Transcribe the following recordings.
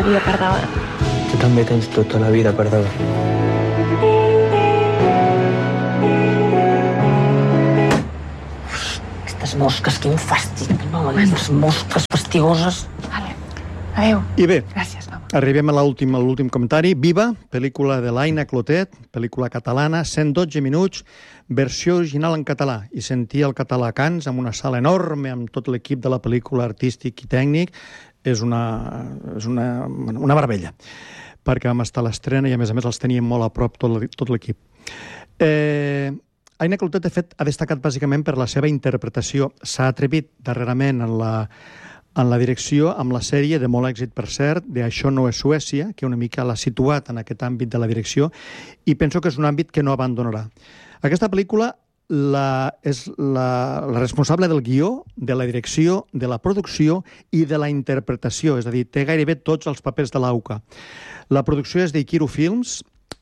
vida perdoda. Tu també tens tota la vida perdoda. Aquestes mosques, quin fàstic. No, les mosques fastigoses. Vale. Adéu. I bé, Gràcies, mama. arribem a l'últim comentari. Viva, pel·lícula de l'Aina Clotet, pel·lícula catalana, 112 minuts, versió original en català. I sentir el català a Cans, amb una sala enorme, amb tot l'equip de la pel·lícula artístic i tècnic, és una meravella, perquè vam estar a l'estrena i, a més els teníem molt a prop tot l'equip. Aina Clotet, de fet, ha destacat bàsicament per la seva interpretació. S'ha atrevit darrerament en la direcció amb la sèrie de molt èxit, per cert, de Això no és Suècia, que una mica l'ha situat en aquest àmbit de la direcció, i penso que és un àmbit que no abandonarà. Aquesta pel·lícula és la responsable del guió, de la direcció, de la producció i de la interpretació, és a dir, té gairebé tots els papers de l'AUCA. La producció és d'Ikiru Films,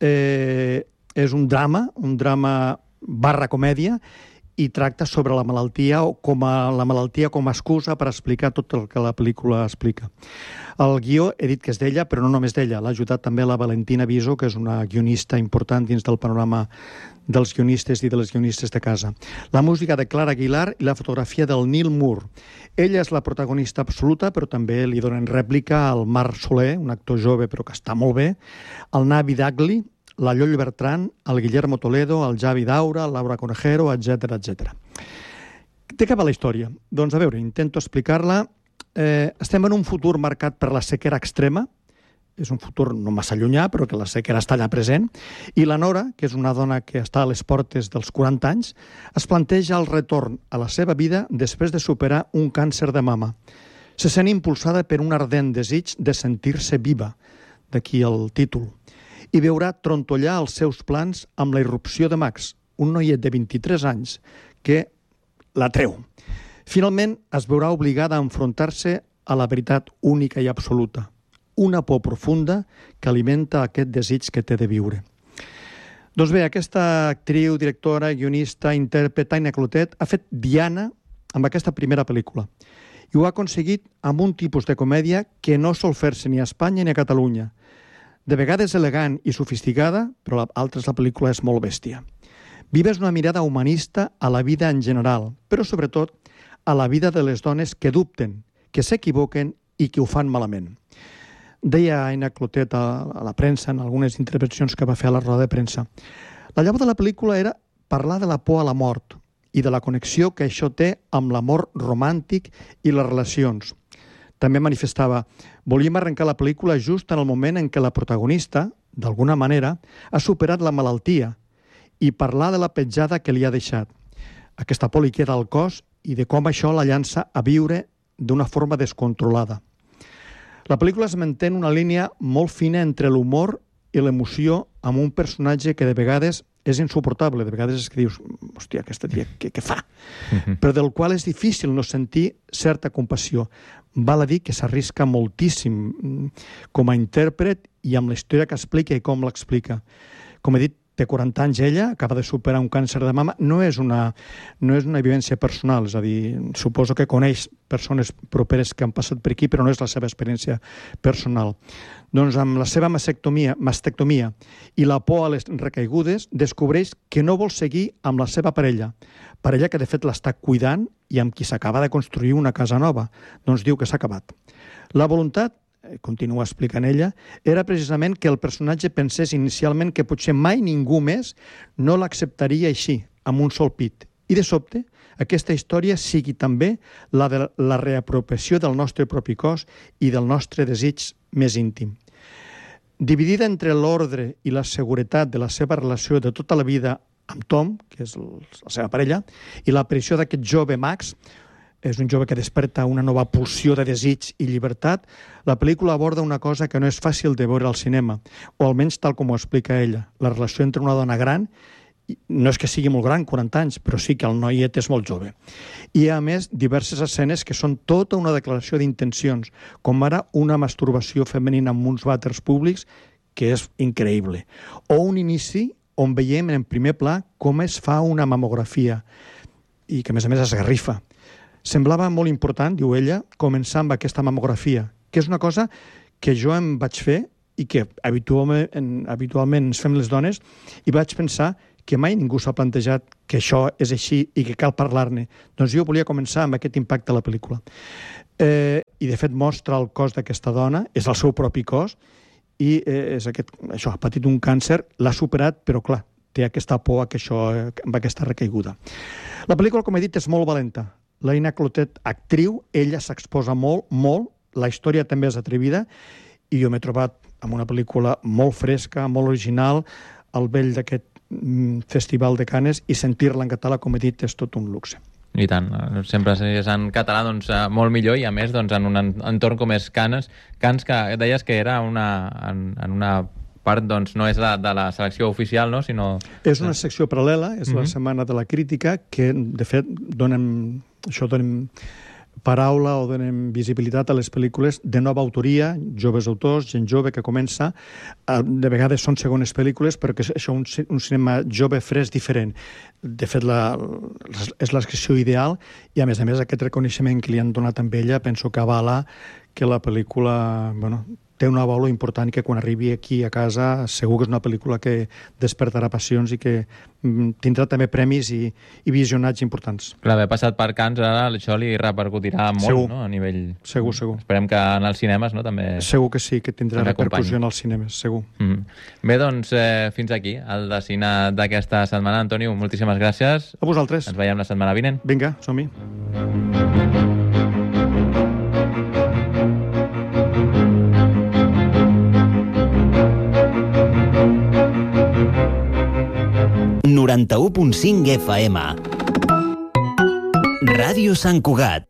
és un drama barra comèdia, i tracta sobre la malaltia com a excusa per explicar tot el que la pel·lícula explica. El guió, he dit que és d'ella, però no només d'ella. L'ha ajudat també la Valentina Viso, que és una guionista important dins del panorama dels guionistes i de les guionistes de casa. La música de Clara Aguilar i la fotografia del Neil Moore. Ella és la protagonista absoluta, però també li donen rèplica al Marc Soler, un actor jove però que està molt bé, el Navi Dagli, la Lloll Bertran, el Guillermo Toledo, el Javi Daura, el Laura Conejero, etc. De què va la història? Doncs, a veure, intento explicar-la. Estem en un futur marcat per la sequera extrema, és un futur no massa llunyà, però que la sequera està allà present, i la Nora, que és una dona que està a les portes dels 40 anys, es planteja el retorn a la seva vida després de superar un càncer de mama. Se sent impulsada per un ardent desig de sentir-se viva, d'aquí el títol, i veurà trontollar els seus plans amb la irrupció de Max, un noiet de 23 anys que la treu. Finalment, es veurà obligada a enfrontar-se a la veritat única i absoluta, una por profunda que alimenta aquest desig que té de viure. Doncs bé, aquesta actriu, directora, guionista, intèrpret, Aina Clotet, ha fet Diana amb aquesta primera pel·lícula. I ho ha aconseguit amb un tipus de comèdia que no sol fer-se ni a Espanya ni a Catalunya. De vegades elegant i sofisticada, però a altres la pel·lícula és molt bèstia. Viva és una mirada humanista a la vida en general, però sobretot a la vida de les dones que dubten, que s'equivoquen i que ho fan malament. Deia Aina Clotet a la premsa, en algunes intervencions que va fer a la roda de premsa, la llavor de la pel·lícula era parlar de la por a la mort i de la connexió que això té amb l'amor romàntic i les relacions. També manifestava, volíem arrencar la pel·lícula just en el moment en què la protagonista, d'alguna manera, ha superat la malaltia i parlar de la petjada que li ha deixat. Aquesta por li queda al cos i de com això la llança a viure d'una forma descontrolada. La pel·lícula es manté en una línia molt fina entre l'humor i l'emoció amb un personatge que de vegades és insuportable, de vegades és que dius, hòstia, aquesta tia, què fa? Però del qual és difícil no sentir certa compassió. Val a dir que s'arrisca moltíssim com a intèrpret i amb la història que explica i com l'explica. Com he dit, té 40 anys ella, acaba de superar un càncer de mama, no és una vivència personal, és a dir, suposo que coneix persones properes que han passat per aquí, però no és la seva experiència personal. Doncs amb la seva mastectomia i la por a les recaigudes, descobreix que no vol seguir amb la seva parella que de fet l'està cuidant i amb qui s'acaba de construir una casa nova. Doncs diu que s'ha acabat. La voluntat, continua explicant ella, era precisament que el personatge pensés inicialment que potser mai ningú més no l'acceptaria així, amb un sol pit. I de sobte, aquesta història sigui també la de la reapropiació del nostre propi cos i del nostre desig més íntim. Dividida entre l'ordre i la seguretat de la seva relació de tota la vida amb Tom, que és la seva parella, i l'aparició d'aquest jove Max, és un jove que desperta una nova pulsió de desig i llibertat, la pel·lícula aborda una cosa que no és fàcil de veure al cinema, o almenys tal com ho explica ella, la relació entre una dona gran, no és que sigui molt gran, 40 anys, però sí que el noiet és molt jove. I, a més, diverses escenes que són tota una declaració d'intencions, com ara una masturbació femenina amb uns vàters públics, que és increïble. O un inici on veiem en primer pla com es fa una mamografia, i que, a més esgarrifa. Semblava molt important, diu ella, començar amb aquesta mamografia, que és una cosa que jo em vaig fer i que habitualment ens fem les dones, i vaig pensar que mai ningú s'ha plantejat que això és així i que cal parlar-ne. Doncs jo volia començar amb aquest impacte a la pel·lícula. I de fet mostra el cos d'aquesta dona, és el seu propi cos, i això, ha patit un càncer, l'ha superat, però clar, té aquesta por amb aquesta recaiguda. La pel·lícula, com he dit, és molt valenta. L'Aina Clotet, actriu, ella s'exposa molt, molt, la història també és atrevida, i jo m'he trobat amb una pel·lícula molt fresca, molt original, al vell d'aquest Festival de Canes, i sentir-la en català, com he dit, és tot un luxe. I tant, sempre si és en català doncs, molt millor, i a més doncs, en un entorn com és Canes, que deies que era en una part, doncs, no és de la selecció oficial, no? Sinó... És una secció paral·lela, és la Setmana de la Crítica, que de fet donem paraula o donem visibilitat a les pel·lícules de nova autoria, joves autors, gent jove que comença. De vegades són segones pel·lícules, però que això és un cinema jove, fresc, diferent. De fet, és la secció ideal, i a més aquest reconeixement que li han donat amb ella penso que avala que la pel·lícula té una vàlua important, que quan arribi aquí a casa segur que és una pel·lícula que despertarà passions i que tindrà també premis i visionats importants. Clar, haver passat per Canes, ara això li repercutirà molt, no? A nivell... Segur. Esperem que en els cinemes, no? També... Segur que sí, que tindrà repercussió en els cinemes, segur. Bé, doncs, fins aquí el de cine d'aquesta setmana. Antonio, moltíssimes gràcies. A vosaltres. Ens veiem la setmana vinent. Vinga, som-hi. FM. Ràdio Sant Cugat.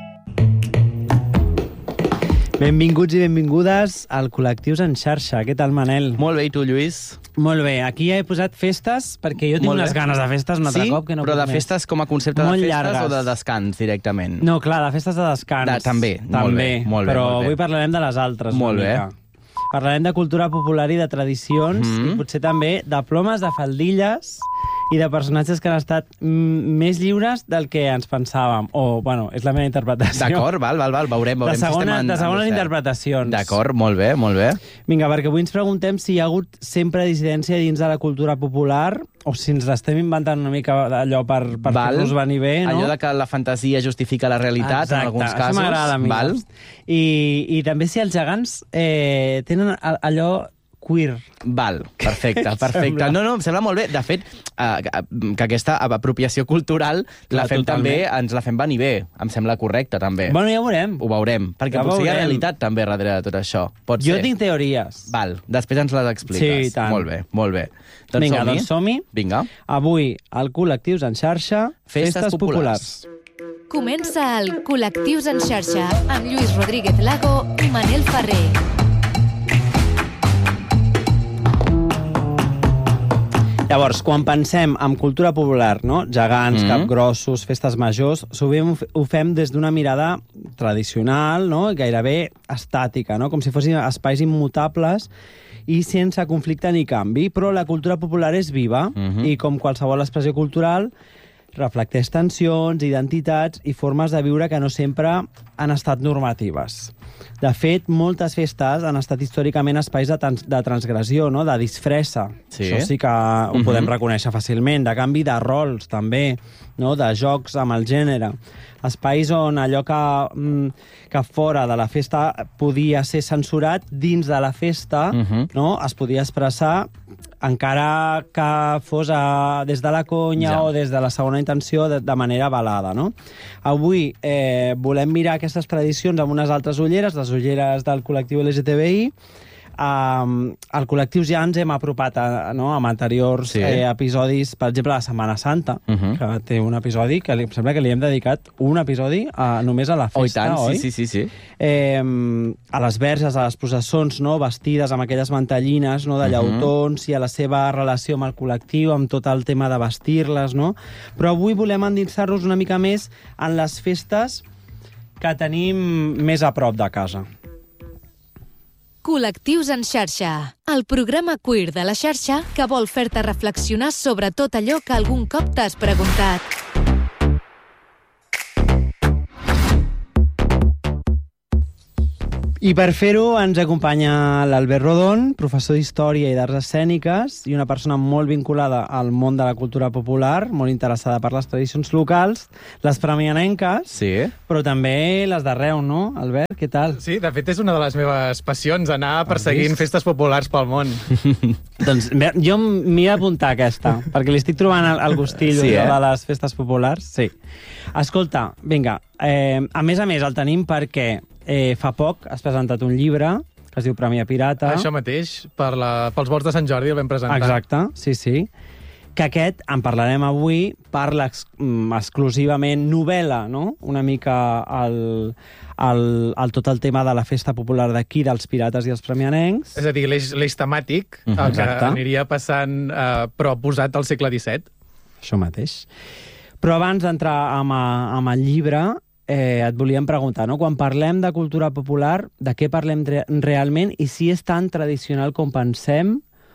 Benvinguts i benvingudes al Col·lectius en xarxa. Què tal, Manel? Molt bé, i tu, Lluís? Molt bé. Aquí ja he posat festes, perquè jo tinc unes ganes de festes un altre cop que no puc més. Però de festes com a concepte de festes o de descans directament? No, clar, de festes de descans. També, molt bé. Però avui parlarem de les altres. Molt bé. Parlarem de cultura popular i de tradicions, i potser també de plomes, de faldilles i de personatges que han estat més lliures del que ens pensàvem. O, bueno, és la meva interpretació. D'acord, val, veurem de segones interpretacions. D'acord, molt bé. Vinga, perquè avui ens preguntem si hi ha hagut sempre dissidència dins de la cultura popular o si ens l'estem inventant una mica allò per fer-nos venir bé, no? Allò de que la fantasia justifica la realitat, en alguns casos. Això m'agrada a mi. Val. I també si els gegants tenen allò queer. Val, perfecte. No, em sembla molt bé. De fet, que aquesta apropiació cultural ens la fem venir bé. Em sembla correcte, també. Bueno, ja ho veurem. Ho veurem, perquè potser hi ha realitat també darrere de tot això. Jo tinc teories. Val, després ens les expliques. Sí, tant. Molt bé. Doncs som-hi. Vinga. Avui, al Col·lectius en xarxa, festes populars. Comença el Col·lectius en xarxa amb Lluís Rodríguez Lago i Manel Ferrer. Llavors, quan pensem en cultura popular, no? Gegants, capgrossos, festes majors, sovint ho fem des d'una mirada tradicional, no? Gairebé estàtica, no? Com si fossin espais immutables i sense conflicte ni canvi. Però la cultura popular és viva i, com qualsevol expressió cultural, reflecteix tensions, identitats i formes de viure que no sempre han estat normatives. De fet, moltes festes han estat històricament espais de transgressió, no? De disfressa. Sí. Això sí que ho podem reconèixer fàcilment. De canvi de rols, també, no? De jocs amb el gènere. Espais on allò que fora de la festa podia ser censurat, dins de la festa no? Es podia expressar, encara que fos des de la conya o des de la segona intenció, de manera velada. No? Avui volem mirar aquestes tradicions amb unes altres ulleres, les ulleres del col·lectiu LGTBI. Al col·lectiu ja ens hem apropat amb anteriors episodis, per exemple, la Setmana Santa, que té un episodi que em sembla que li hem dedicat un episodi només a la festa, oi? Sí. A les verges, a les processons, no? Vestides amb aquelles mantellines, no? De llautons, i a la seva relació amb el col·lectiu, amb tot el tema de vestir-les, no? Però avui volem endinsar-nos una mica més en les festes que tenim més a prop de casa. Col·lectius en xarxa, el programa queer de la xarxa que vol fer-te reflexionar sobre tot allò que algun cop t'has preguntat. I per fer-ho ens acompanya l'Albert Rodon, professor d'Història i d'Arts Escèniques i una persona molt vinculada al món de la cultura popular, molt interessada per les tradicions locals, les premianenques, Sí. però també les d'arreu, no, Albert? Què tal? Sí, de fet és una de les meves passions, anar perseguint festes populars pel món. Doncs jo m'hi he d'apuntar aquesta, perquè li estic trobant el gustillo Sí, de les festes populars. Sí. Escolta, vinga, a més el tenim perquè fa poc has presentat un llibre que es diu Premià Pirata. Això mateix, pels volts de Sant Jordi el vam presentar. Exacte, sí. Que aquest, en parlarem avui, parla exclusivament novel·la, no? Una mica tot el tema de la festa popular d'aquí, dels pirates i els premianencs. És a dir, l'eix temàtic, el que aniria passant, però posat al segle XVII. Això mateix. Però abans d'entrar amb el llibre, et volíem preguntar, no? Quan parlem de cultura popular, de què parlem realment i si és tan tradicional com pensem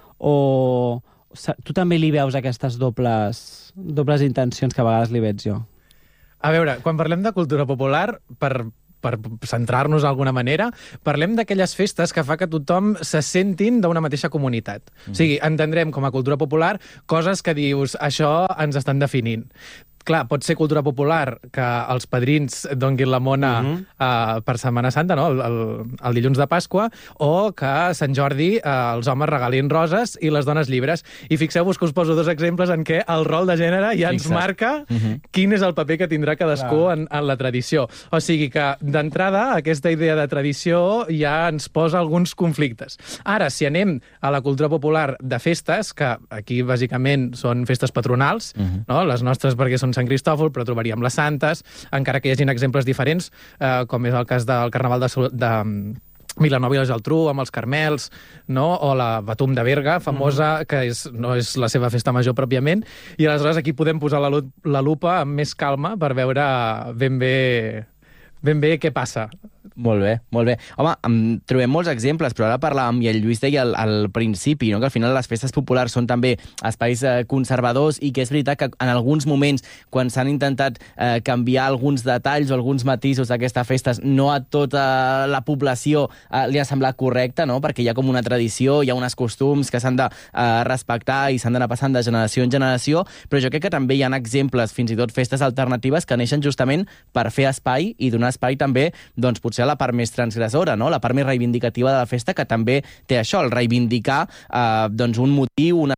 o tu també li veus aquestes dobles intencions que a vegades li veig jo? A veure, quan parlem de cultura popular, per centrar-nos d'alguna manera, parlem d'aquelles festes que fa que tothom se sentin d'una mateixa comunitat. O sigui, entendrem com a cultura popular coses que dius, això ens estan definint. Clar, pot ser cultura popular que els padrins donguin la mona per Setmana Santa, no? El dilluns de Pasqua, o que a Sant Jordi els homes regalin roses i les dones llibres. I fixeu-vos que us poso dos exemples en què el rol de gènere ja ens marca quin és el paper que tindrà cadascú en la tradició. O sigui que, d'entrada, aquesta idea de tradició ja ens posa alguns conflictes. Ara, si anem a la cultura popular de festes, que aquí bàsicament són festes patronals, no? Les nostres perquè són Sant Cristòfol, però trobaríem les santes, encara que hi hagi exemples diferents, com és el cas del Carnaval de Vilanova i la Geltrú, amb els Carmels, no? O la Batum de Berga, famosa, que no és la seva festa major pròpiament, i aleshores aquí podem posar la lupa amb més calma per veure ben bé què passa. Molt bé, molt bé. Home, trobem molts exemples, però ara parlàvem, i el Lluís deia al principi, no? Que al final les festes populars són també espais conservadors i que és veritat que en alguns moments, quan s'han intentat canviar alguns detalls o alguns matisos d'aquestes festes, no a tota la població li ha semblat correcte, no? Perquè hi ha com una tradició, hi ha uns costums que s'han de respectar i s'han d'anar passant de generació en generació, però jo crec que també hi ha exemples, fins i tot festes alternatives, que neixen justament per fer espai i donar espai també, doncs, potser a la part més transgressora, no? La part més reivindicativa de la festa, que també té això, el reivindicar doncs un motiu, una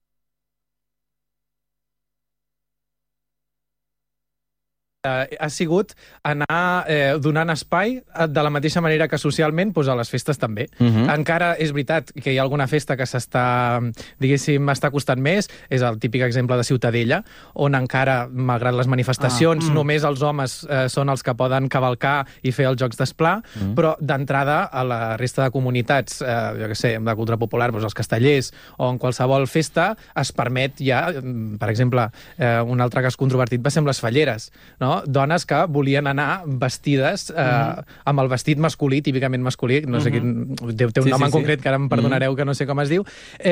ha sigut anar donant espai de la mateixa manera que socialment a les festes també. Encara és veritat que hi ha alguna festa que s'està, diguéssim, està costant més, és el típic exemple de Ciutadella, on encara, malgrat les manifestacions, només els homes són els que poden cavalcar i fer els jocs d'esplà, però d'entrada a la resta de comunitats, jo què sé, de cultura popular, doncs els castellers o en qualsevol festa, es permet ja, per exemple, un altre cas controvertit va ser amb les falleres, no? Dones que volien anar vestides amb el vestit masculí, típicament masculí, no sé quin, té un nom en concret que ara em perdonareu que no sé com es diu,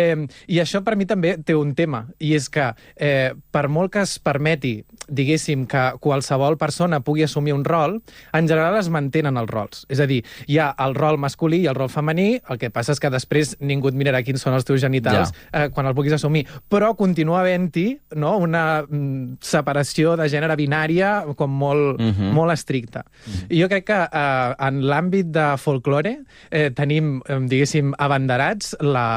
i això per mi també té un tema, i és que per molt que es permeti, diguéssim, que qualsevol persona pugui assumir un rol, en general es mantenen els rols. És a dir, hi ha el rol masculí i el rol femení, el que passa és que després ningú et mirarà quins són els teus genitals quan el puguis assumir, però continua havent-hi, no? Una separació de gènere binària com molt estricta. I jo crec que en l'àmbit de folklore tenim, diguéssim, abanderats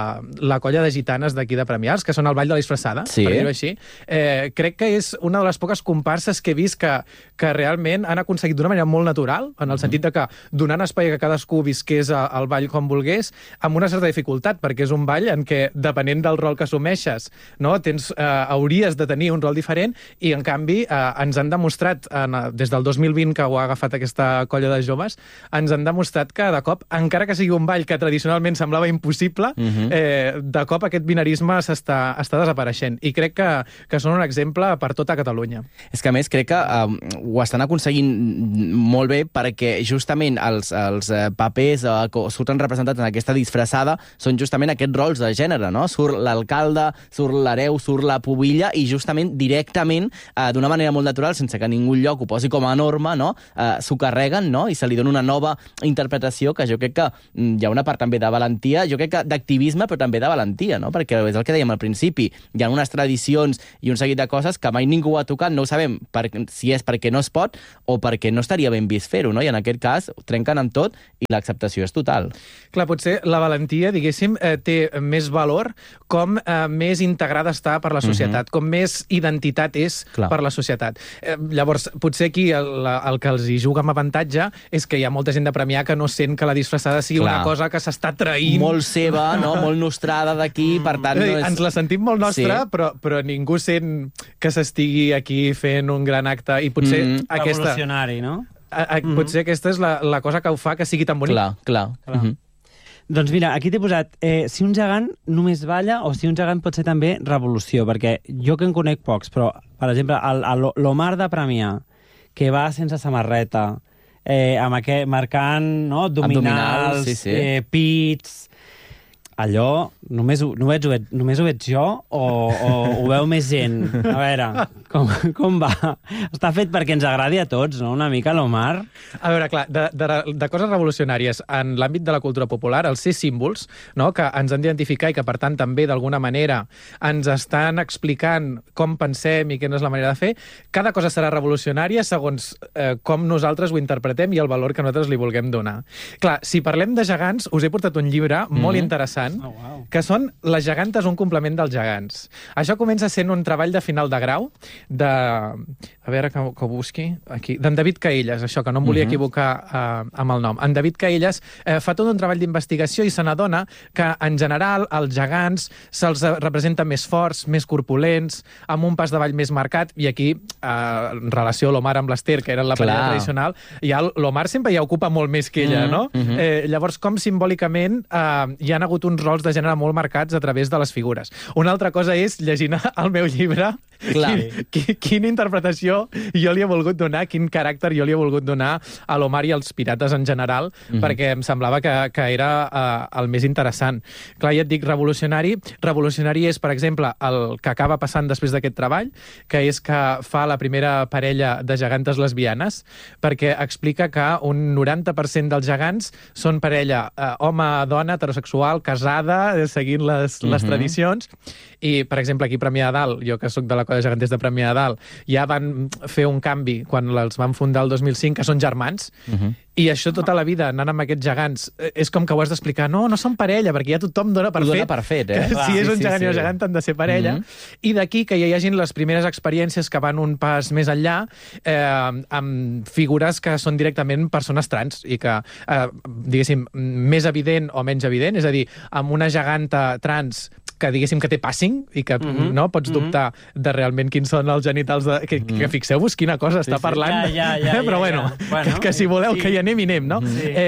la colla de gitanes d'aquí de Premià, que són el Ball de la Disfressada, per dir-ho així. Crec que és una de les poques comparses que he vist que realment han aconseguit d'una manera molt natural, en el sentit de que donant espai que cadascú visqués el ball com volgués, amb una certa dificultat, perquè és un ball en què, depenent del rol que assumeixes, no, hauries de tenir un rol diferent, i en canvi ens han demostrat, des del 2020 que ho ha agafat aquesta colla de joves, ens han demostrat que de cop, encara que sigui un ball que tradicionalment semblava impossible, de cop aquest binarisme està desapareixent, i crec que són un exemple per tota Catalunya. És que a més crec que ho estan aconseguint molt bé, perquè justament els papers que surten representats en aquesta disfressada són justament aquests rols de gènere, no? Surt l'alcalde, surt l'hereu, surt la pubilla, i justament directament, d'una manera molt natural, sense que ningú algun lloc ho posi com a norma, no? S'ho carreguen, no? I se li dona una nova interpretació que jo crec que hi ha una part també de valentia, jo crec que d'activisme, però també de valentia, no? Perquè és el que dèiem al principi, hi ha unes tradicions i un seguit de coses que mai ningú ha tocat, no ho sabem si és perquè no es pot o perquè no estaria ben vist fer-ho, no? I en aquest cas trenquen amb tot i l'acceptació és total. Clar, potser la valentia, diguéssim, té més valor com més integrada està per la societat, com més identitat és per la societat. Llavors, potser aquí el que els hi juga amb avantatge és que hi ha molta gent de premiar que no sent que la disfressada sigui una cosa que s'està traint. Molt seva, no? Molt nostrada d'aquí, per tant... No és... Ens la sentim molt nostra, però ningú sent que s'estigui aquí fent un gran acte i potser aquesta... Revolucionari, no? Potser aquesta és la cosa que ho fa que sigui tan bonic. Clar. Doncs mira, aquí t'he posat si un gegant només balla o si un gegant pot ser també revolució, perquè jo que en conec pocs, però, per exemple, l'Omar de Premià, que va sense samarreta, marcant abdominals, pits... Allò, només ho veig jo o ho veu més gent? A veure, com va? Està fet perquè ens agradi a tots, no? Una mica l'Omar. A veure, clar, de coses revolucionàries en l'àmbit de la cultura popular, els ser símbols, no? Que ens han d'identificar i que, per tant, també d'alguna manera ens estan explicant com pensem i quina és la manera de fer, cada cosa serà revolucionària segons com nosaltres ho interpretem i el valor que nosaltres li vulguem donar. Clar, si parlem de gegants, us he portat un llibre molt interessant, que són Les gegantes, un complement dels gegants. Això comença sent un treball de final de grau de... A veure que ho busqui aquí. D'en David Caelles, això, que no em volia equivocar amb el nom. En David Caelles fa tot un treball d'investigació i se n'adona que, en general, els gegants se'ls representen més forts, més corpulents, amb un pas de ball més marcat, i aquí, en relació a l'Omar amb l'Ester, que era la parella tradicional, l'Omar sempre ja ocupa molt més que ella, no? Llavors, com simbòlicament hi han hagut uns rols de gènere molt marcats a través de les figures. Una altra cosa és, llegint el meu llibre, quina interpretació jo li he volgut donar, quin caràcter jo li he volgut donar a l'Omar i als pirates en general, perquè em semblava que era el més interessant. Clar, ja et dic, revolucionari. Revolucionari és, per exemple, el que acaba passant després d'aquest treball, que és que fa la primera parella de gegantes lesbianes, perquè explica que un 90% dels gegants són parella home-dona, heterosexual, casada, seguint les tradicions. I, per exemple, aquí a Premià de Dalt, jo que sóc de la colla de geganters de Premià de Dalt, ja van fer un canvi quan els van fundar el 2005, que són germans, i això tota la vida, anant amb aquests gegants, és com que ho has d'explicar. No són parella, perquè ja tothom dona per fet. Si és un gegant i una gegant han de ser parella. I d'aquí que ja hi hagin les primeres experiències que van un pas més enllà, amb figures que són directament persones trans, i que, diguéssim, més evident o menys evident, és a dir, amb una geganta trans que diguéssim que té passing i que no pots dubtar de realment quins són els genitals que fixeu-vos quina cosa està parlant. Però bueno, que si voleu que hi anem, no?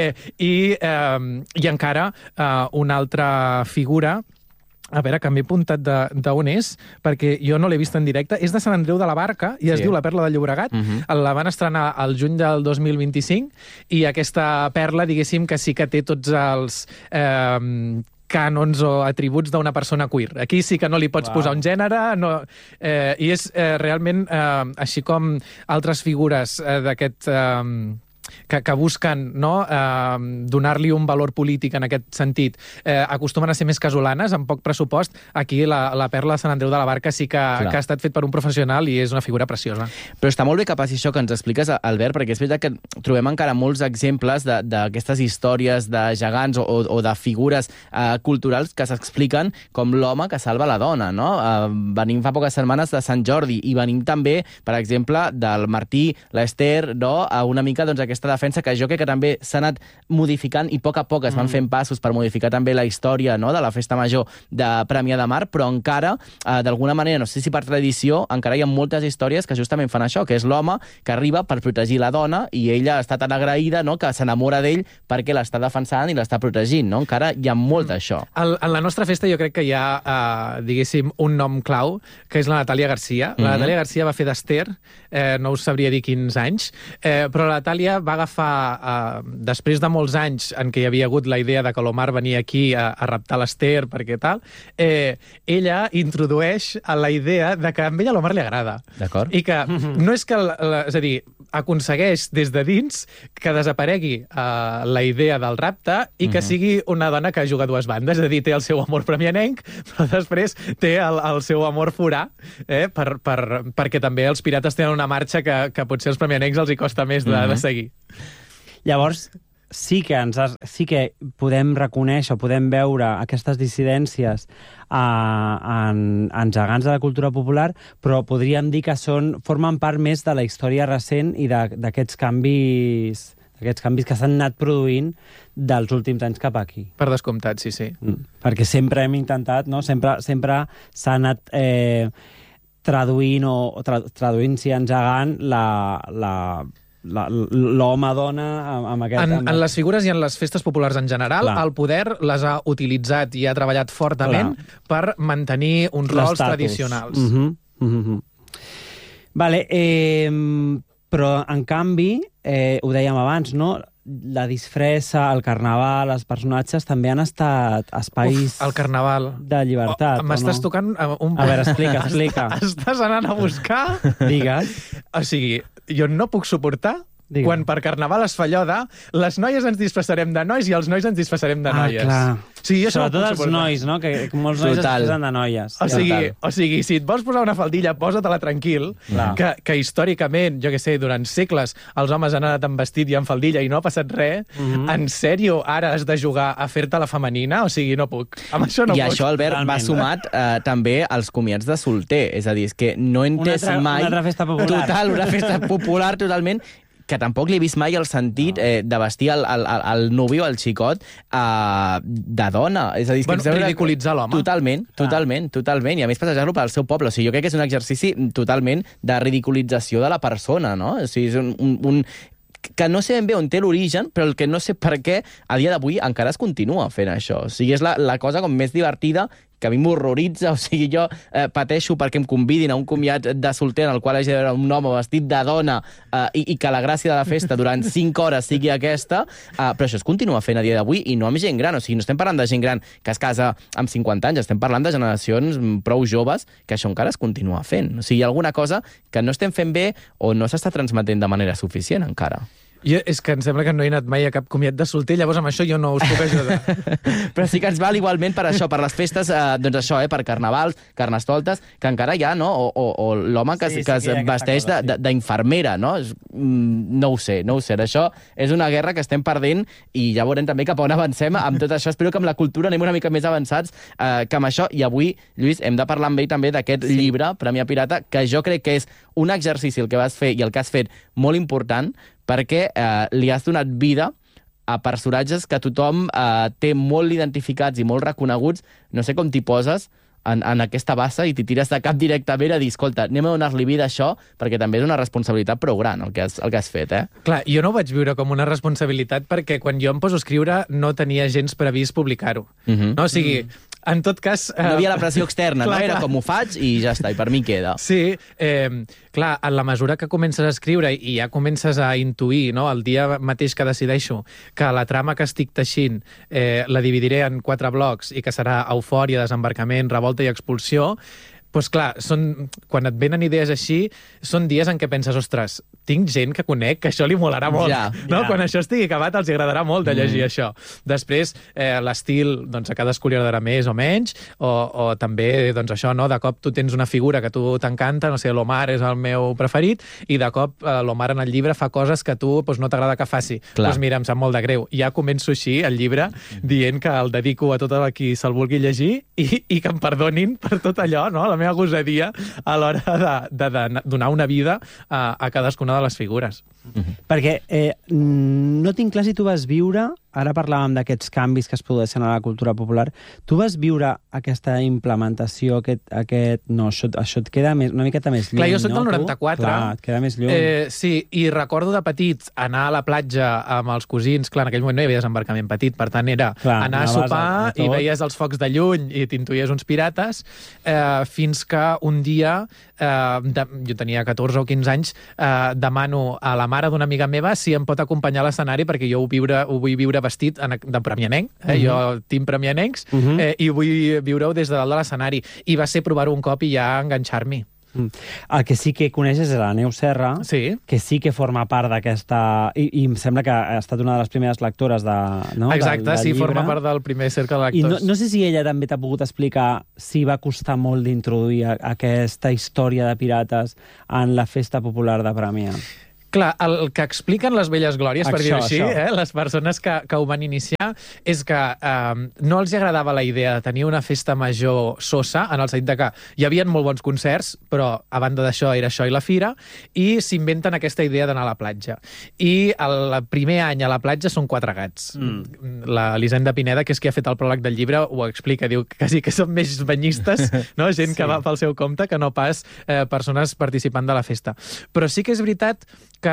I encara una altra figura, a veure, que m'he apuntat d'on és, perquè jo no l'he vist en directe, és de Sant Andreu de la Barca i es diu La Perla de Llobregat. La van estrenar al juny del 2025 i aquesta perla, diguéssim, que sí que té tots els cànons o atributs d'una persona queer. Aquí sí que no li pots posar un gènere, i és realment, així com altres figures d'aquest... que busquen donar-li un valor polític en aquest sentit, acostumen a ser més casolanes, amb poc pressupost. Aquí la Perla de Sant Andreu de la Barca sí que ha estat fet per un professional i és una figura preciosa. Però està molt bé que passi això que ens expliques, Albert, perquè és veritat que trobem encara molts exemples d'aquestes històries de gegants o de figures culturals que s'expliquen com l'home que salva la dona, no? Venim fa poques setmanes de Sant Jordi i venim també, per exemple, del Martí, l'Ester, no? Una mica aquesta defensa que jo crec que també s'ha anat modificant i a poc es van fent passos per modificar també la història, no?, de la festa major de Premià de Mar, però encara, d'alguna manera, no sé si per tradició, encara hi ha moltes històries que justament fan això, que és l'home que arriba per protegir la dona i ella està tan agraïda, no?, que s'enamora d'ell perquè l'està defensant i l'està protegint, no? Encara hi ha molt d'això. En la nostra festa jo crec que hi ha, diguéssim, un nom clau, que és la Natàlia Garcia. La Natàlia Garcia va fer d'Ester, no us sabria dir quins anys, però la Natàlia va agafar, després de molts anys en què hi havia hagut la idea de que l'Omar venia aquí a raptar l'Ester, perquè tal, ella introdueix la idea de que a ella l'Omar li agrada. D'acord. I que no és que... És a dir, aconsegueix des de dins que desaparegui la idea del rapte i que sigui una dona que juga a dues bandes, és a dir, té el seu amor premianenc, però després té el seu amor forà, perquè també els pirates tenen una marxa que potser als premianencs els hi costa més de seguir. Llavors, sí que podem reconèixer o podem veure aquestes dissidències en gegants de la cultura popular, però podríem dir que formen part més de la història recent i d'aquests canvis que s'han anat produint dels últims anys cap aquí. Per descomptat, sí. Perquè sempre hem intentat, no? Sempre s'ha anat traduint-s'hi en gegant l'home-dona amb aquest... En les figures i en les festes populars en general, el poder les ha utilitzat i ha treballat fortament per mantenir uns rols tradicionals. Vale, però, en canvi, ho dèiem abans, no? La disfressa, el carnaval, els personatges també han estat espais el carnaval de llibertat. M'estàs tocant un... A veure, explica. Estàs anant a buscar... Digues. O sigui, jo no puc suportar quan per carnaval es fa allò de les noies ens disfressarem de nois i els nois ens disfressarem de noies. Clar. Sí, jo sobretot els nois, no? Que molts nois es disfressen de noies. O sigui, si et vols posar una faldilla, posa-te-la tranquil, que històricament, jo què sé, durant segles els homes han anat amb vestit i amb faldilla i no ha passat res. En sèrio, ara has de jugar a fer-te la femenina? O sigui, no puc. Amb això no puc. I això, Albert, va sumat també als comiats de solter. És a dir, és que no he entès mai... Una altra festa popular. Total, una festa popular totalment... que tampoc li he vist mai el sentit de vestir el nuvi o el xicot de dona. És a dir, ridiculitzar l'home. Totalment. I a més passejar-lo pel seu poble. O sigui, jo crec que és un exercici totalment de ridiculització de la persona, no? O sigui, és un que no sé ben bé on té l'origen, però el que no sé per què a dia d'avui encara es continua fent això. O sigui, és la cosa com més divertida, que a mi m'horroritza, o sigui, jo pateixo perquè em convidin a un comiat de solter en el qual hagi de veure un home vestit de dona i que la gràcia de la festa durant 5 hores sigui aquesta, però això es continua fent a dia d'avui i no amb gent gran, o sigui, no estem parlant de gent gran que es casa amb 50 anys, estem parlant de generacions prou joves que això encara es continua fent. O sigui, hi ha alguna cosa que no estem fent bé o no s'està transmetent de manera suficient encara. És que em sembla que no he anat mai a cap comiat de solter, llavors amb això jo no us puc ajudar. Però sí que ens val igualment per això, per les festes, doncs això, per carnavals, carnestoltes, que encara hi ha, no? O l'home que es vesteix d'infermera, no? No ho sé. Això és una guerra que estem perdent i ja veurem també cap on avancem amb tot això. Espero que amb la cultura anem una mica més avançats que amb això. I avui, Lluís, hem de parlar amb ell també d'aquest llibre, Premià Pirata, que jo crec que és un exercici el que vas fer i el que has fet molt important, perquè li has donat vida a personatges que tothom té molt identificats i molt reconeguts. No sé com t'hi poses en aquesta bassa i t'hi tires de cap directament a dir, escolta, anem a donar-li vida a això, perquè també és una responsabilitat prou gran el que has fet, Clar, jo no ho vaig viure com una responsabilitat perquè quan jo em poso a escriure no tenia gens previst publicar-ho. No? O sigui, en tot cas... No hi havia la pressió externa, clar, no? Era com ho faig i ja està, i per mi queda. Sí, clar, en la mesura que comences a escriure i ja comences a intuir, no? El dia mateix que decideixo que la trama que estic teixint la dividiré en 4 blocs i que serà eufòria, desembarcament, revolta i expulsió, doncs clar, quan et venen idees així, són dies en què penses, ostres, tinc gent que conec que això li molarà molt. No? Quan això estigui acabat els agradarà molt de llegir això. Després, l'estil, doncs a cadascú li agradarà més o menys, o també, doncs això, no? De cop tu tens una figura que a tu t'encanta, no sé, l'Omar és el meu preferit, i de cop l'Omar en el llibre fa coses que a tu no t'agrada que faci. Doncs mira, em sap molt de greu. Ja començo així el llibre dient que el dedico a tot el qui se'l vulgui llegir i que em perdonin per tot allò, no? La meva gosadia a l'hora de donar una vida a cadascuna de les figures. Perquè no tinc clar si tu vas viure, ara parlàvem d'aquests canvis que es produeixen a la cultura popular, tu vas viure aquesta implementació, això et queda una miqueta més lluny, clar, jo soc del 94. Clar, et queda més lluny. Sí, i recordo de petits anar a la platja amb els cosins, clar, en aquell moment no hi havia desembarcament petit, per tant era anar a sopar i veies els focs de lluny i t'intuies uns pirates, fins fins que un dia, jo tenia 14 o 15 anys, demano a la mare d'una amiga meva si em pot acompanyar a l'escenari perquè jo ho vull viure vestit de premianenc. Jo tinc premianencs i vull viure-ho des de dalt de l'escenari. I va ser provar-ho un cop i ja enganxar-m'hi. El que sí que coneixes és la Neus Serra, que sí que forma part d'aquesta... I em sembla que ha estat una de les primeres lectores del llibre. Exacte, sí, forma part del primer cercle de lectors. I no sé si ella també t'ha pogut explicar si va costar molt d'introduir aquesta història de pirates en la festa popular de Premià. Clar, el que expliquen les velles glòries, per dir-ho així, les persones que ho van iniciar, és que no els agradava la idea de tenir una festa major sosa, en el sentit que hi havia molt bons concerts, però a banda d'això era això i la fira, i s'inventen aquesta idea d'anar a la platja. I el primer any a la platja són 4 gats. L'Elisenda Pineda, que és qui ha fet el pròleg del llibre, ho explica, diu que sí que són més banyistes, no? Gent que va pel seu compte, que no pas persones participant de la festa. Però sí que és veritat que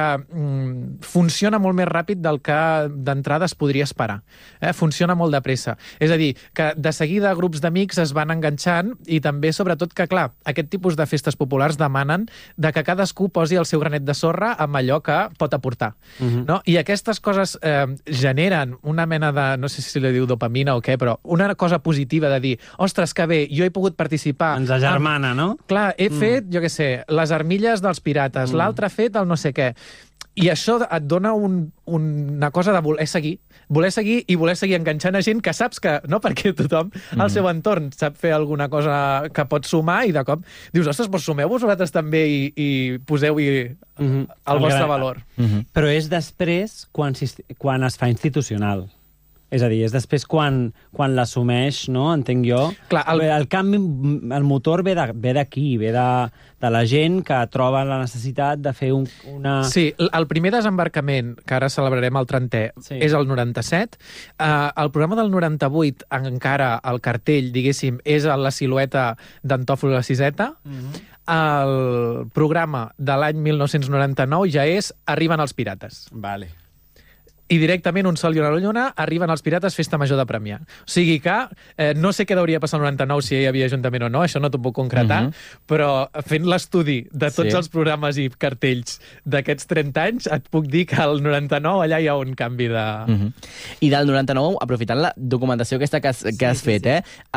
funciona molt més ràpid del que d'entrada es podria esperar. Funciona molt de pressa. És a dir, que de seguida grups d'amics es van enganxant i també, sobretot, que, clar, aquest tipus de festes populars demanen de que cadascú posi el seu granet de sorra amb allò que pot aportar. No? I aquestes coses generen una mena de, no sé si li diu dopamina o què, però una cosa positiva de dir, ostres, que bé, jo he pogut participar... Ens agermana, no? Clar, he fet, jo què sé, les armilles dels pirates, l'altre ha fet el no sé què. I això et dona una cosa de voler seguir i voler seguir enganxant a gent que saps que, no, perquè tothom al seu entorn sap fer alguna cosa que pot sumar i de cop dius, ostres, doncs sumeu-vos vosaltres també i poseu-hi el vostre valor. Però és després quan es fa institucional. És a dir, és després quan l'assumeix, no? Entenc jo. Clar, el canvi, el motor ve d'aquí, ve de la gent que troba la necessitat de fer una... Sí, el primer desembarcament, que ara celebrarem el 30è, és el 97. El programa del 98, encara el cartell, diguéssim, és la silueta d'Antòfol i la Siseta. El programa de l'any 1999 ja és Arriben els pirates. Vale. I directament un sol i una lluna arriben els pirates festa major de Premià. O sigui que no sé què hauria passat el 99 si hi havia ajuntament o no, això no t'ho puc concretar, però fent l'estudi de tots els programes i cartells d'aquests 30 anys, et puc dir que al 99 allà hi ha un canvi de... I del 99, aprofitant la documentació aquesta que has fet,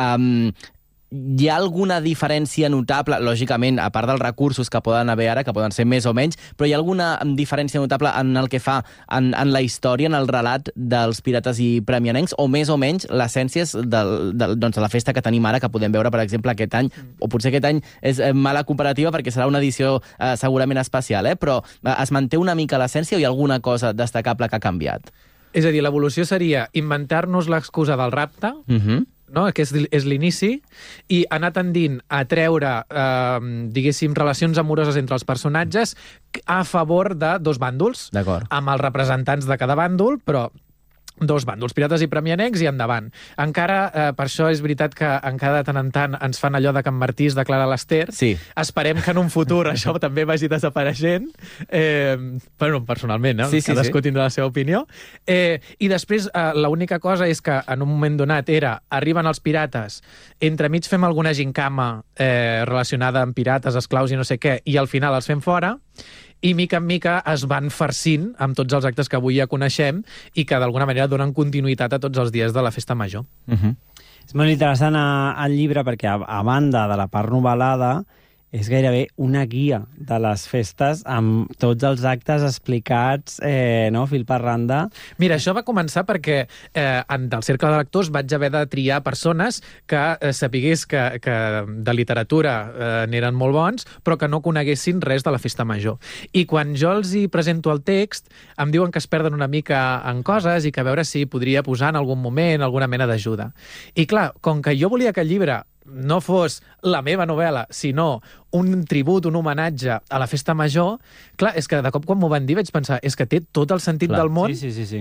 hi ha alguna diferència notable, lògicament, a part dels recursos que poden haver ara, que poden ser més o menys, però hi ha alguna diferència notable en el que fa en la història, en el relat dels pirates i premianencs, o més o menys l'essència de la festa que tenim ara, que podem veure, per exemple, aquest any, o potser aquest any és mala comparativa perquè serà una edició segurament especial, però es manté una mica l'essència o hi ha alguna cosa destacable que ha canviat? És a dir, l'evolució seria inventar-nos l'excusa del rapte, no? Que és l'inici, i anar tendint a treure, diguéssim, relacions amoroses entre els personatges a favor de dos bàndols, amb els representants de cada bàndol, però dos bàndols, pirates i premianencs, i endavant. Encara, per això és veritat que encara de tant en tant ens fan allò de Can Martí es declara l'Ester. Esperem que en un futur això també vagi desapareixent. Bueno, personalment, cadascú tindrà la seva opinió. I després, l'única cosa és que en un moment donat arriben els pirates, entremig fem alguna gincama relacionada amb pirates, esclaus i no sé què, i al final els fem fora, i mica en mica es van farcint amb tots els actes que avui ja coneixem i que d'alguna manera donen continuïtat a tots els dies de la festa major. És molt interessant el llibre perquè, a banda de la part novel·lada, és gairebé una guia de les festes amb tots els actes explicats, fil per randa. Mira, això va començar perquè del cercle de lectors vaig haver de triar persones que sapigués que de literatura n'eren molt bons, però que no coneguessin res de la festa major. I quan jo els hi presento el text, em diuen que es perden una mica en coses i que a veure si podria posar en algun moment alguna mena d'ajuda. I clar, com que jo volia que el llibre no fos la meva novel·la, sinó un tribut, un homenatge a la festa major, clar, és que de cop quan m'ho van dir vaig pensar, és que té tot el sentit del món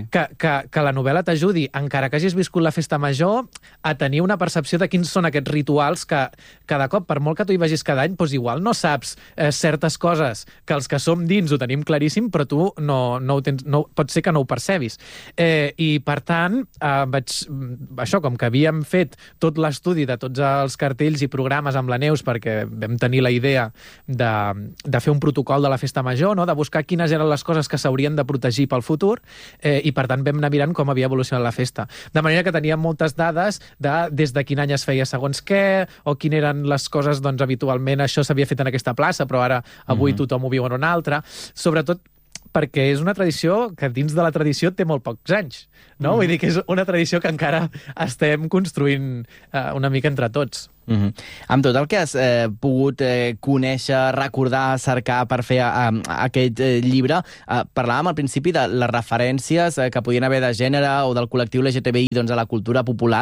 que la novel·la t'ajudi, encara que hagis viscut la festa major, a tenir una percepció de quins són aquests rituals que cada cop, per molt que tu hi vagis cada any, doncs igual no saps certes coses que els que som dins ho tenim claríssim, però tu no ho tens, pot ser que no ho percebis. I, per tant, això, com que havíem fet tot l'estudi de tots els cartells i programes amb la Neus, perquè vam tenir la idea de fer un protocol de la festa major, no? De buscar quines eren les coses que s'haurien de protegir pel futur, i per tant vam anar mirant com havia evolucionat la festa. De manera que teníem moltes dades de des de quin any es feia segons què, o quines eren les coses, doncs habitualment això s'havia fet en aquesta plaça, però ara avui tothom ho viu en una altra. Sobretot perquè és una tradició que dins de la tradició té molt pocs anys, no? Vull dir que és una tradició que encara estem construint una mica entre tots. Amb tot el que has pogut conèixer, recordar, cercar per fer aquest llibre, parlàvem al principi de les referències que podien haver de gènere o del col·lectiu LGTBI doncs, a la cultura popular.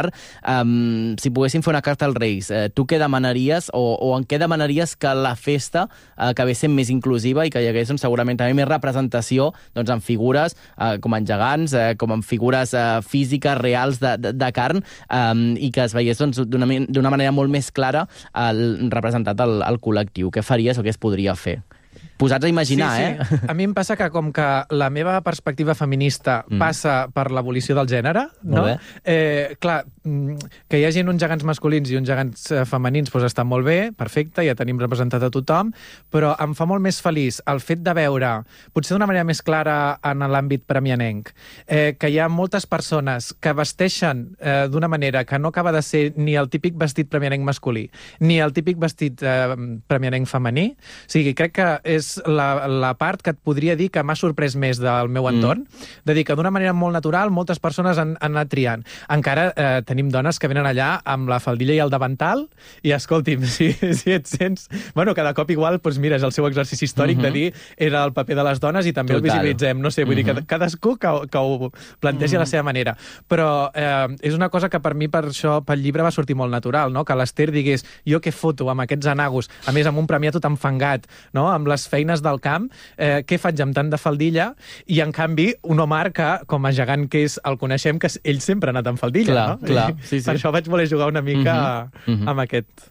Si poguéssim fer una carta als Reis, tu què demanaries o en què demanaries que la festa acabés sent més inclusiva i que hi hagués doncs, segurament també més representació doncs, en figures com en gegants, com en figures físiques, reals de carn, i que es veiés doncs, d'una manera molt més clara representat al col·lectiu. Què faries o què es podria fer? Posats a imaginar, sí. A mi em passa que com que la meva perspectiva feminista passa per l'abolició del gènere, no? Clar, que hi hagi uns gegants masculins i uns gegants femenins doncs està molt bé, perfecte, ja tenim representat a tothom, però em fa molt més feliç el fet de veure, potser d'una manera més clara en l'àmbit premianenc, que hi ha moltes persones que vesteixen d'una manera que no acaba de ser ni el típic vestit premianenc masculí, ni el típic vestit premianenc femení. O sigui, crec que és la part que et podria dir que m'ha sorprès més del meu entorn, de dir que d'una manera molt natural moltes persones han anat triant. Encara tenim dones que venen allà amb la faldilla i el davantal i, escolti'm, si et sents... Bueno, cada cop igual, doncs mira, és el seu exercici històric de dir era el paper de les dones i també el visibilitzem. No sé, vull dir que cadascú que ho plantegi a la seva manera. Però és una cosa que per mi, per això, pel llibre va sortir molt natural, no? Que l'Ester digués, jo què foto amb aquests anagos, a més amb un premià tot enfangat, no? Amb les feines del camp, què faig amb tant de faldilla? I, en canvi, un Omar que, com a gegant que és, el coneixem, que ell sempre ha anat amb faldilla, no? Clar, sí. Per això vaig voler jugar una mica amb aquest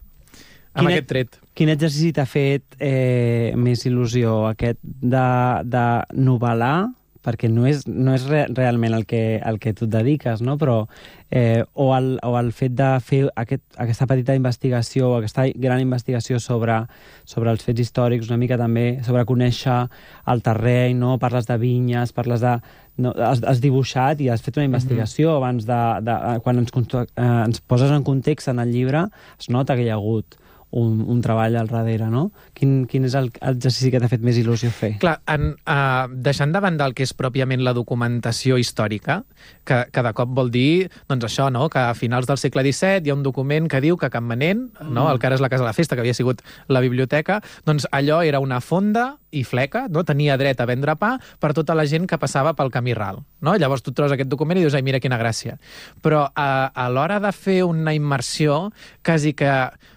tret. Quin exercici t'ha fet més il·lusió? Aquest de novel·lar, perquè no és realment el que tu et dediques, no? Però o el fet de fer aquesta petita investigació, aquesta gran investigació sobre els fets històrics, una mica també sobre conèixer el terreny, no? Parles de vinyes, parles de... No, has dibuixat i has fet una investigació abans de quan ens poses en context en el llibre, es nota que hi ha hagut un treball al darrere, no? Quin és l'exercici que t'ha fet més il·lusió fer? Clar, deixant de banda el que és pròpiament la documentació històrica, que de cop vol dir, doncs això, no? Que a finals del segle XVII hi ha un document que diu que Campmanent, no? El que ara és la Casa de la Festa, que havia sigut la biblioteca, doncs allò era una fonda i fleca, no? Tenia dret a vendre pa per tota la gent que passava pel camí ral, no? Llavors tu trobes aquest document i dius, ai, mira quina gràcia. Però a l'hora de fer una immersió, quasi que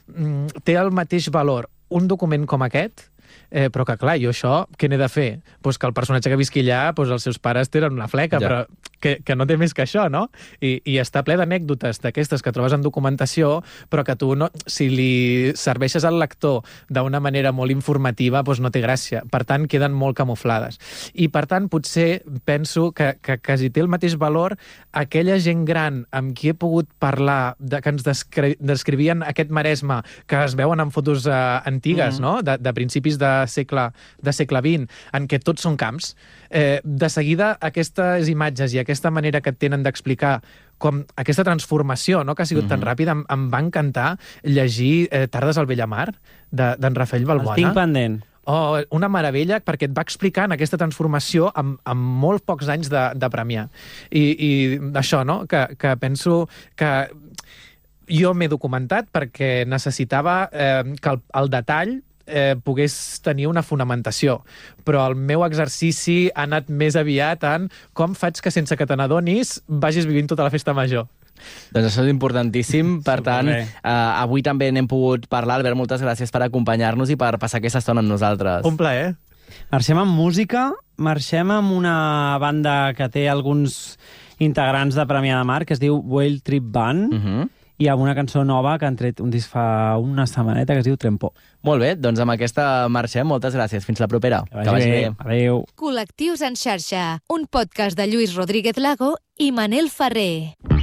té el mateix valor un document com aquest, però que, clar, jo això, què n'he de fer? Pues que el personatge que visqui allà, pues els seus pares tenen una fleca, però que no té més que això, no? I està ple d'anècdotes d'aquestes que trobes en documentació, però que tu, no, si li serveixes al lector d'una manera molt informativa, doncs no té gràcia. Per tant, queden molt camuflades. I, per tant, potser penso que quasi té el mateix valor aquella gent gran amb qui he pogut parlar, que ens descrivien aquest Maresme, que es veuen en fotos antigues, no? De principis de segle XX, en què tots són camps. De seguida, aquestes imatges i aquesta manera que tenen d'explicar com aquesta transformació, no?, que ha sigut tan ràpida, em va encantar llegir Tardes al Bellamar, d'en Rafael Balbona. El tinc pendent. Oh, una meravella, perquè et va explicant aquesta transformació amb molt pocs anys de premià. I això, no?, que penso que jo m'he documentat perquè necessitava que el detall pogués tenir una fonamentació. Però el meu exercici ha anat més aviat en com faig que sense que te n'adonis vagis vivint tota la festa major. Doncs això és importantíssim. Per tant, avui també n'hem pogut parlar. Albert, moltes gràcies per acompanyar-nos i per passar aquesta estona amb nosaltres. Un plaer. Marxem amb música, marxem amb una banda que té alguns integrants de Premià de Mar, que es diu Whale Trip Band, i amb una cançó nova que han tret un disc fa una setmaneta que es diu Trempó. Molt bé, doncs amb aquesta marxem. Moltes gràcies. Fins la propera. Que vagi bé. Adéu. Col·lectius en xarxa, un podcast de Lluís Rodríguez Lago i Manel Ferrer.